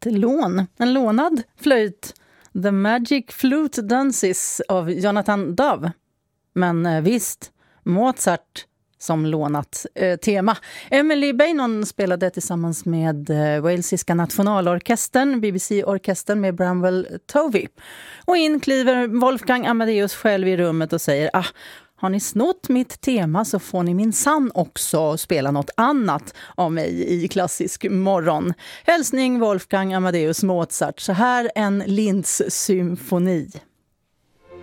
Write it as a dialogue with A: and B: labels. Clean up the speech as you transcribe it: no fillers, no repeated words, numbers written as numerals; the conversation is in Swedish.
A: ett lån, en lånad flöjt. The Magic Flute Dances av Jonathan Dove. Men visst, Mozart som lånat tema. Emily Beynon spelade tillsammans med walesiska nationalorkestern, BBC-orkestern med Bramwell Tovey. Och in kliver Wolfgang Amadeus själv i rummet och säger: har ni snott mitt tema så får ni minsann också spela något annat av mig i klassisk morgon. Hälsning Wolfgang Amadeus Mozart, så här en Linz symfoni.